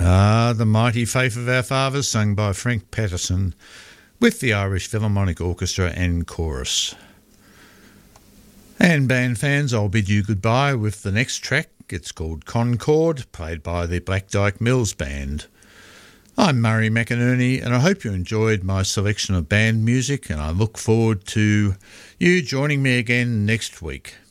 The Mighty Faith of Our Fathers, sung by Frank Patterson with the Irish Philharmonic Orchestra and chorus. And band fans, I'll bid you goodbye with the next track. It's called Concord, played by the Black Dyke Mills Band. I'm Murray McInerney, and I hope you enjoyed my selection of band music, and I look forward to you joining me again next week.